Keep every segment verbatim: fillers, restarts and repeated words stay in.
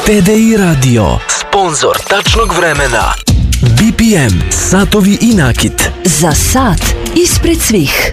T D I Radio, sponzor tačnog vremena. B P M, satovi i nakit. Za sat ispred svih.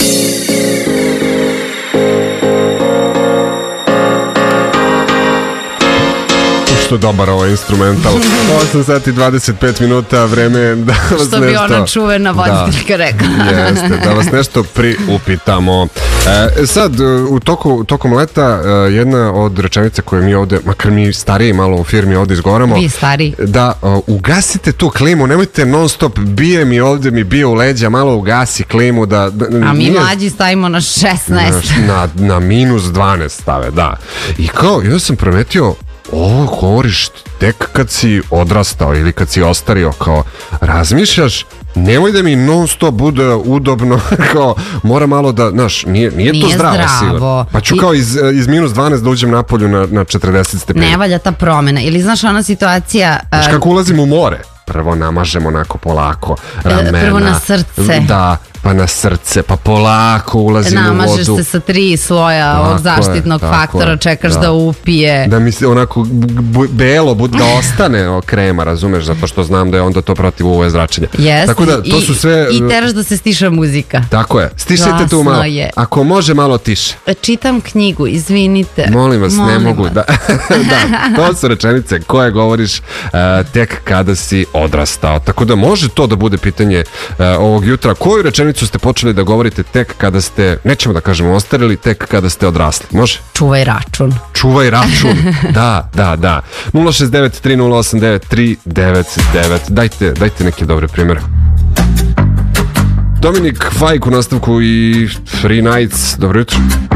Što dobar ovaj instrumental. osam sati i dvadeset pet minuta, vreme da vas nešto... Što bi ona čuvena voditeljka rekla. Jeste, da vas nešto priupitamo. E, sad, u toku, tokom leta, jedna od rečenica koje mi ovde, makar mi stariji malo u firmi ovde izgovaramo, Vi stariji. Da ugasite tu klimu, nemojte non stop, bije mi ovde, mi bije u leđa, malo ugasi klimu. Da, da, A mi nije, mlađi stavimo na šesnaest. Na, na, na minus dvanaest stave, da. I kao, ja sam primetio, ovo govoriš tek kad si odrastao ili kad si ostario, kao razmišljaš, nemoj da mi non stop bude udobno, kao mora malo da, znaš, nije, nije, Nije to zdravo, zdravo. sigurno. Pa ću I- kao iz, iz minus dvanaest da uđem napolju na, na četrdeset stepeni. Ne valja ta promena. Ili znaš ona situacija... Znaš uh, kako ulazim u more? Prvo namažemo onako polako ramena. prvo na srce. Da, pa na srce, pa polako ulazim u Namažeš vodu. se sa tri sloja Tako ovog je, zaštitnog tako faktora, je, čekaš da. da, upije. Da mi se onako bu- belo bud, da ostane o, krema, razumeš, zato što znam da je onda to protiv U V zračenja. Jeste. Tako da to I, su sve... I teraš da se stiša muzika. Tako je, stišajte tu Glasno malo. je. Ako može malo tiše. Čitam knjigu, izvinite. Molim vas, ne Molim mogu. vas. Da, da, to su rečenice koje govoriš uh, tek kada si odrastao. Tako da može to da bude pitanje uh, ovog jutra. Koju rečenicu ste počeli da govorite tek kada ste, nećemo da kažemo ostarili, tek kada ste odrasli? Može? Čuvaj račun. Čuvaj račun. Da, da, da. nula šest devet tri nula osam devet tri devet devet. Dajte, dajte neke dobre primjere. Dominik Fajk u nastavku i Free Nights. Dobro jutro.